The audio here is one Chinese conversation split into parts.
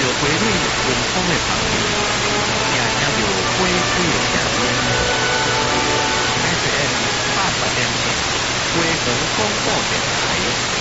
着花蕊温风的香气，也听着花水的声音。FM 88.7，花莲广播电台。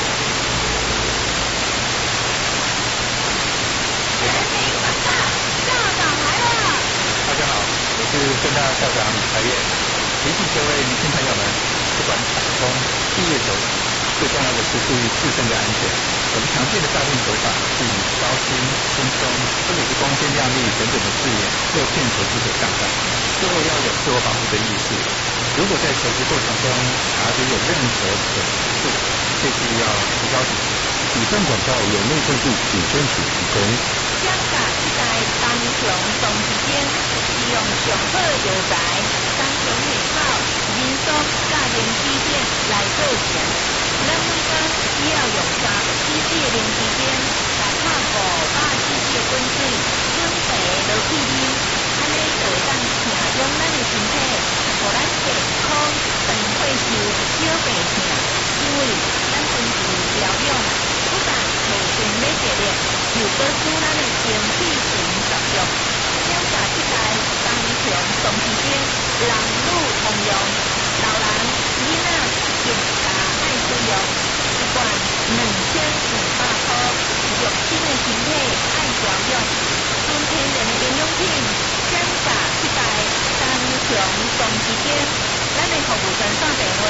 全民广告，校长来了！ 大家好，我是正大校长李才燕。提醒各位年轻朋友们，不管打工、毕业求职，最重要的是注意自身的安全。我们常见的诈骗手法是以高薪、轻松或者是光鲜亮丽等等的字眼诱骗投资者上当，各位要有自我保护的意识。如果在求职过程中察觉有任何可疑之处，切记要提高警觉。以上广告由内政部警政署提供。 乡下一代当雄总时间，利用上好药材、当雄美草、人参、甲灵芝片来做成。咱每天只要用3支的灵芝片，来泡500支的滚水，准备落去啉，安尼就会当疼用咱的身体，互咱健康、长退休、少病痛。因为咱根治疗养，不但提升免疫力，又保持咱的身体纯作用。乡下一代当雄总时间，人女通用，老人囡仔更加爱使用。一罐2200块，肉身的身体爱调养，纯天然的营养品。乡下一代当雄总时间，咱的服务专线电话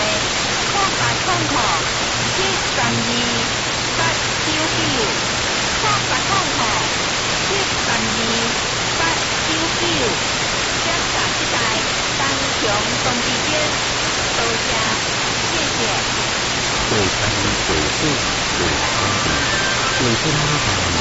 ：0800-732-899，0800-732-899。乡下一代当雄总时间，多谢，谢谢。 对餐水质、对餐品、对健康